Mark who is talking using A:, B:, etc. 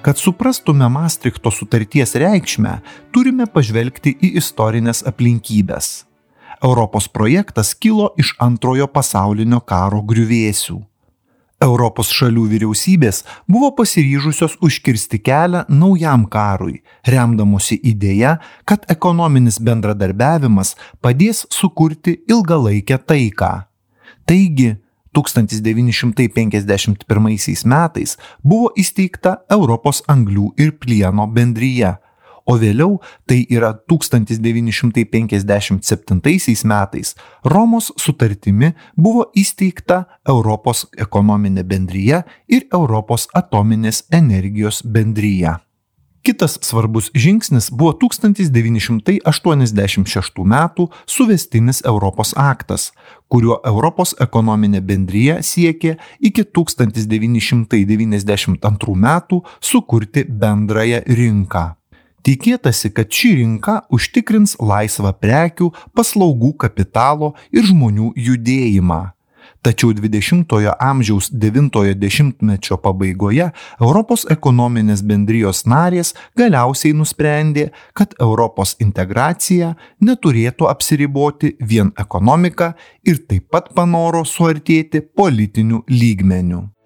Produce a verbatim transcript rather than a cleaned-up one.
A: Kad suprastume Maastrichto sutarties reikšmę, turime pažvelgti į istorinės aplinkybės. Europos projektas kilo iš Antrojo pasaulinio karo griuvėsių. Europos šalių vyriausybės buvo pasiryžusios užkirsti kelią naujam karui, remdamosi idėja, kad ekonominis bendradarbiavimas padės sukurti ilgalaikę taiką. Taigi, tūkstantis devyni šimtai penkiasdešimt pirmaisiais metais buvo įsteigta Europos anglių ir plieno bendrija, o vėliau, tai yra tūkstantis devyni šimtai penkiasdešimt septintaisiais metais, Romos sutartimi buvo įsteigta Europos ekonominė bendrija ir Europos atominės energijos bendrija. Kitas svarbus žingsnis buvo tūkstantis devyni šimtai aštuoniasdešimt šeštų metų suvestinis Europos aktas, kuriuo Europos ekonominė bendrija siekė iki tūkstantis devyni šimtai devyniasdešimt antrų metų sukurti bendrąją rinką. Tikėtasi, kad ši rinka užtikrins laisvą prekių, paslaugų, kapitalo ir žmonių judėjimą. Tačiau dvidešimtojo amžiaus devintojo dešimtmečio pabaigoje Europos ekonominės bendrijos narės galiausiai nusprendė, kad Europos integracija neturėtų apsiriboti vien ekonomika ir taip pat panoro suartėti politiniu lygmeniu.